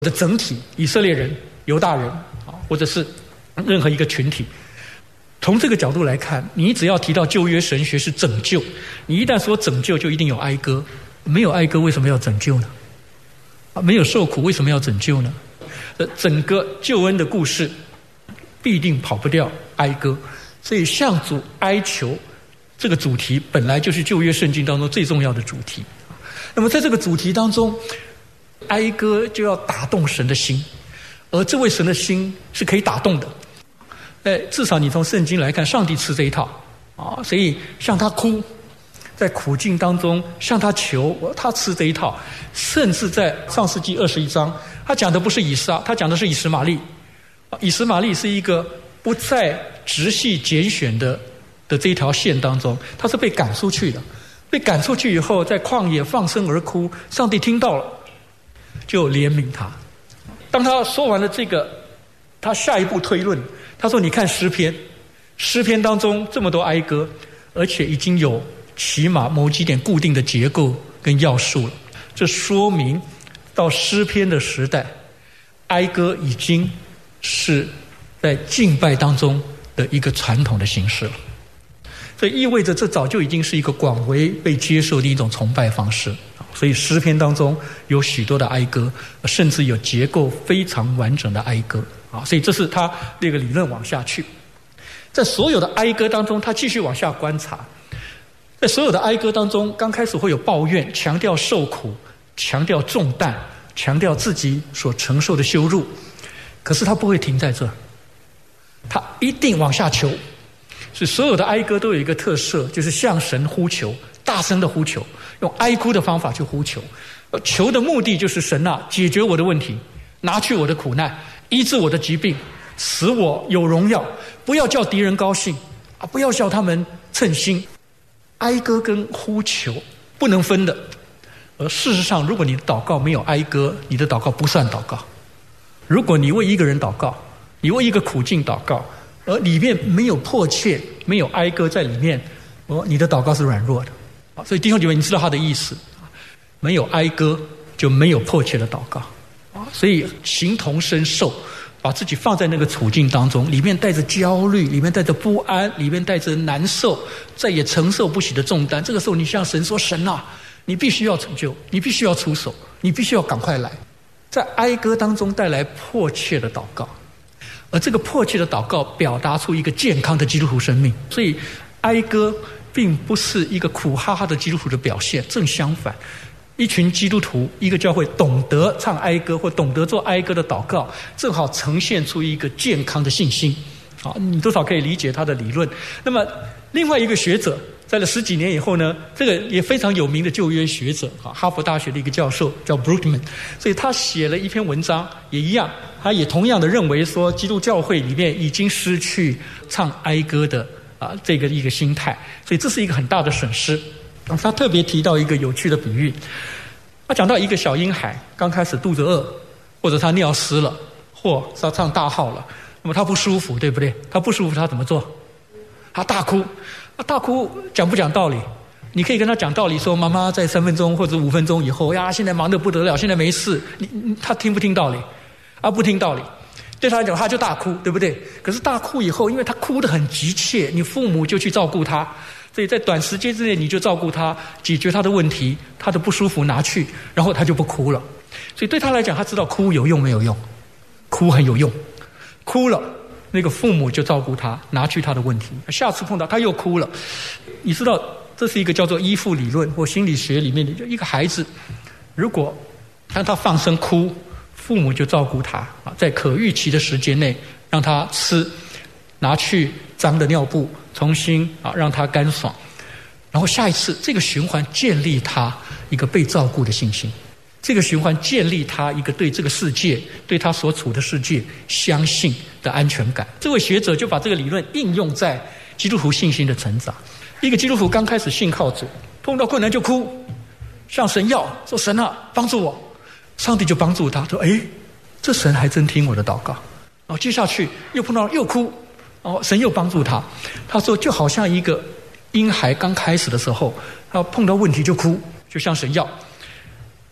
的整体，以色列人、犹大人或者是任何一个群体，从这个角度来看，你只要提到旧约神学是拯救，你一旦说拯救，就一定有哀歌。没有哀歌，为什么要拯救呢？没有受苦，为什么要拯救呢？整个救恩的故事必定跑不掉哀歌，所以向主哀求这个主题本来就是旧约圣经当中最重要的主题。那么在这个主题当中，哀歌就要打动神的心，而这位神的心是可以打动的。至少你从圣经来看，上帝吃这一套所以向他哭，在苦境当中向他求，他吃这一套。甚至在创世纪21章，他讲的不是以撒，他讲的是以实玛利。以实玛利是一个不在直系拣选的这一条线当中，他是被赶出去的。被赶出去以后，在旷野放声而哭，上帝听到了，就怜悯他。当他说完了这个，他下一步推论，他说：“你看诗篇当中这么多哀歌，而且已经有起码某几点固定的结构跟要素了。这说明到诗篇的时代，哀歌已经是在敬拜当中的一个传统的形式了。这意味着这早就已经是一个广为被接受的一种崇拜方式。所以诗篇当中有许多的哀歌，甚至有结构非常完整的哀歌。所以这是他那个理论往下去。在所有的哀歌当中，他继续往下观察。在所有的哀歌当中，刚开始会有抱怨，强调受苦，强调重担，强调自己所承受的羞辱。可是他不会停在这，他一定往下求。所以所有的哀歌都有一个特色，就是向神呼求，大声的呼求，用哀哭的方法去呼求。求的目的就是神啊，解决我的问题，拿去我的苦难，医治我的疾病，使我有荣耀，不要叫敌人高兴不要叫他们称心。哀歌跟呼求不能分的。而事实上，如果你的祷告没有哀歌，你的祷告不算祷告。如果你为一个人祷告，你为一个苦境祷告，而里面没有迫切，没有哀歌在里面，你的祷告是软弱的。所以弟兄姐妹，你知道他的意思，没有哀歌就没有迫切的祷告。所以形同身受，把自己放在那个处境当中，里面带着焦虑，里面带着不安，里面带着难受，再也承受不起的重担。这个时候你向神说：神啊，你必须要拯救，你必须要出手，你必须要赶快来。在哀歌当中带来迫切的祷告，而这个迫切的祷告表达出一个健康的基督徒生命。所以哀歌并不是一个苦哈哈的基督徒的表现，正相反，一群基督徒，一个教会懂得唱哀歌或懂得做哀歌的祷告，正好呈现出一个健康的信心。你多少可以理解他的理论。那么另外一个学者在了10几年以后呢，这个也非常有名的旧约学者哈佛大学的一个教授叫 Brueggemann， 所以他写了一篇文章，也一样，他也同样的认为说，基督教会里面已经失去唱哀歌的这个一个心态，所以这是一个很大的损失。他特别提到一个有趣的比喻，他讲到一个小婴孩刚开始肚子饿，或者他尿湿了，或他上大号了，那么他不舒服，对不对？他不舒服他怎么做？他大哭。大哭讲不讲道理？你可以跟他讲道理，说妈妈在3分钟或者5分钟以后呀，现在忙得不得了，现在没事。他听不听道理？不听道理。对他来讲，他就大哭，对不对？可是大哭以后，因为他哭得很急切，你父母就去照顾他，所以在短时间之内你就照顾他，解决他的问题，他的不舒服拿去，然后他就不哭了。所以对他来讲，他知道哭有用没有用？哭很有用，哭了那个父母就照顾他，拿去他的问题。下次碰到他又哭了，你知道这是一个叫做依附理论或心理学里面的一个孩子，如果让他放声哭，父母就照顾他在可预期的时间内让他吃，拿去脏的尿布重新让他干爽，然后下一次这个循环建立他一个被照顾的信心，这个循环建立他一个对这个世界，对他所处的世界相信的安全感。这位学者就把这个理论应用在基督徒信心的成长。一个基督徒刚开始信靠主，碰到困难就哭，向神要，说神啊帮助我，上帝就帮助他，说这神还真听我的祷告。然后接下去又碰到又哭，神又帮助他。他说就好像一个婴孩刚开始的时候，他碰到问题就哭，就向神要。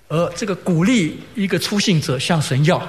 而这个鼓励一个初信者向神要，